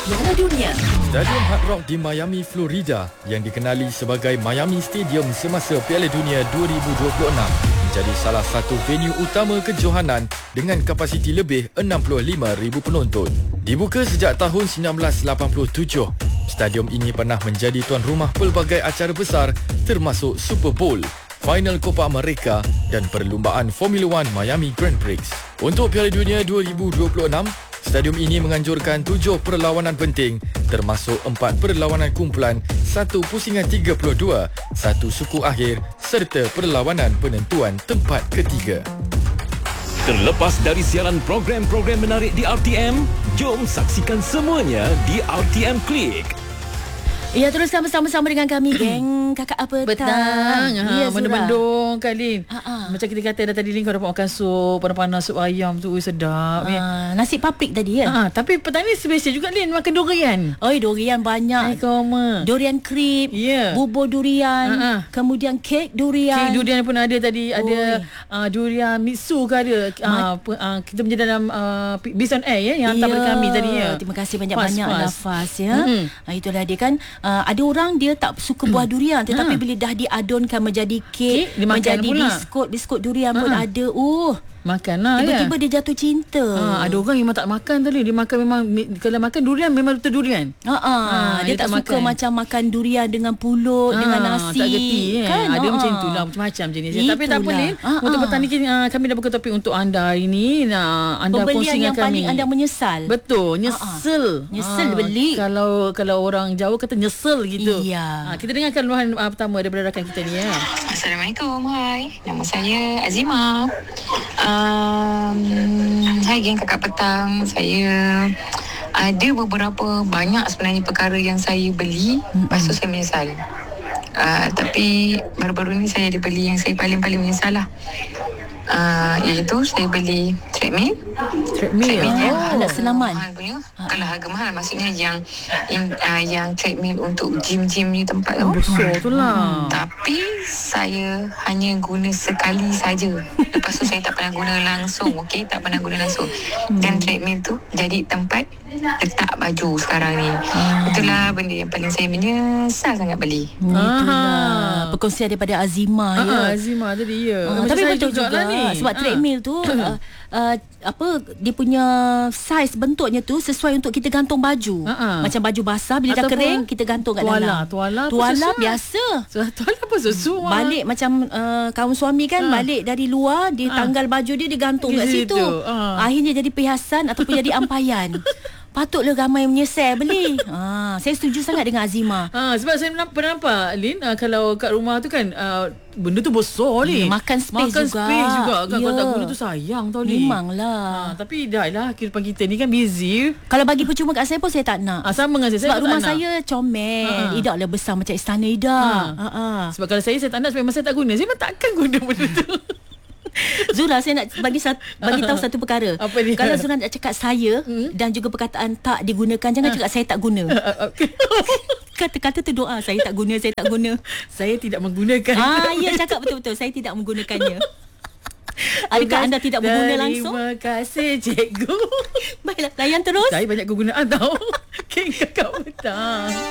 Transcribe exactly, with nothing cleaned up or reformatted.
Piala Dunia. Stadium Hard Rock di Miami, Florida yang dikenali sebagai Miami Stadium semasa Piala Dunia dua ribu dua puluh enam menjadi salah satu venue utama kejohanan dengan kapasiti lebih enam puluh lima ribu penonton. Dibuka sejak tahun seribu sembilan ratus lapan puluh tujuh, stadium ini pernah menjadi tuan rumah pelbagai acara besar termasuk Super Bowl, Final Copa America dan perlumbaan Formula One Miami Grand Prix. Untuk Piala Dunia dua ribu dua puluh enam, stadium ini menganjurkan tujuh perlawanan penting termasuk empat perlawanan kumpulan, satu pusingan tiga puluh dua, satu suku akhir serta perlawanan penentuan tempat ketiga. Terlepas dari siaran program-program menarik di R T M, jom saksikan semuanya di R T M Click. Ya, teruskan bersama-sama dengan kami, geng Kakak Apa Petang. Ya, Ha, benda-bendung kan, Lin. Ha, ha. Macam kita kata dah tadi, Lin, kau dapat makan sup panas-panas, sup ayam tu. Ui, sedap. Uh, ya. nasi paprik tadi ya. Ha, tapi petang ni special juga, Lin, makan durian. Oi, durian banyak. Hai, kau ma. Durian krip, Ya. bubur durian, Ha, ha. kemudian kek durian. Kek durian pun ada tadi. Oi. Ada uh, durian mitsu ke ada. Uh, uh, kita punya dalam uh, Bison Air ya, yang hantar pada kami tadi ya. Terima kasih banyak-banyak Nafas ya. Mm-hmm. Ha, itulah dia kan. Uh, ada orang dia tak suka buah durian, tetapi Ha. bila dah diadunkan menjadi kek, Kek, dia makan menjadi pula. biskut, biskut durian pun Ha. ada. Uh, Makan lah tiba-tiba ya. dia jatuh cinta. Ha, ada orang memang tak makan tadi. Dia makan memang, kalau makan durian memang betul durian. Ha, ha. Ha, dia, dia tak tak suka makan. macam makan durian dengan pulut, Ha, dengan nasi. tak gerti eh. Kan? Ada Ha. macam itulah, macam-macam jenis. Itulah. Tapi tak apa, Lin. Ha, Untuk ha. petang ni uh, kami dah buka topik untuk anda hari ni. Nah, anda Pembelian kongsi yang dengan kami. paling anda menyesal. Betul, nyesel. Nyesel beli. Kalau kalau orang Jawa kata nyesel gitu. Iya. Ha, kita dengarkan luahan uh, pertama daripada rakan kita ni ya. Assalamualaikum, hai. Nama saya Azima. Um, hai geng Kakak Petang. Saya ada beberapa banyak sebenarnya perkara yang saya beli, lepas tu saya menyesal. Uh, tapi baru-baru ni saya ada beli yang saya paling-paling menyesal lah. Uh, iaitu saya beli treadmill. Treadmill. Treadmill Oh, alat selaman. mahal punya. Kalau harga mahal maksudnya yang yang, uh, yang treadmill untuk gym-gym ni tempat tu. Besar tu lah. Tapi saya hanya guna sekali saja. Lepas tu saya tak pernah guna langsung. Okey, tak pernah guna langsung. Dan treadmill tu jadi tempat letak baju sekarang ni. Itulah benda yang paling saya menyesal sangat beli. Itulah perkongsian daripada Azima ya. Ah, Azima tadi ya. Ah, Macam tapi saya betul juga, jugalah ni. sebab Ah. treadmill tu uh, uh, apa dia punya saiz bentuknya tu sesuai untuk kita gantung baju. Ah, ah. Macam baju basah bila dah Ataupun kering kita gantung kat tuala. dalam. Tuala pun Tuala sesuai. biasa. So, tuala apa susu? Balik macam uh, kawan suami kan Ah. balik dari luar dia Ah. tanggal baju dia dia gantung Di kat situ. situ. Ah. Akhirnya jadi perhiasan ataupun jadi ampayan. Patutlah ramai yang menyesal beli. Ha, saya setuju sangat dengan Azima. Ha, sebab saya nampak, pernah nampak Lin, uh, kalau kat rumah tu kan uh, benda tu besar ni. Ya, makan space makan juga. space juga kan. Kalau Ya. tak guna tu sayang tau ni. Memanglah. Ha, tapi dah lah kehidupan kita ni kan busy. Kalau bagi percuma kat saya pun saya tak nak. Ha, sama dengan saya. Sebab saya pun rumah tak nak. saya comel. Ha, ha. Idak lah besar macam istana Idak. Ha. Ha. Ha. Sebab kalau saya saya tak nak, sebab memang saya tak guna. Saya memang takkan guna benda tu. Zura, saya nak bagi satu, bagi tahu satu perkara. Apa dia? Kalau Zura nak cakap saya hmm? dan juga perkataan tak digunakan, jangan cakap saya tak guna. Okay. Kata-kata tu doa, saya tak guna, saya tak guna. Saya tidak menggunakan. Ah, ya, cakap betul-betul. Saya tidak menggunakannya. Adakah anda tidak berguna langsung? Terima kasih, cikgu. Baiklah, layan terus. Saya banyak kegunaan tau. Kek Kakak Petang.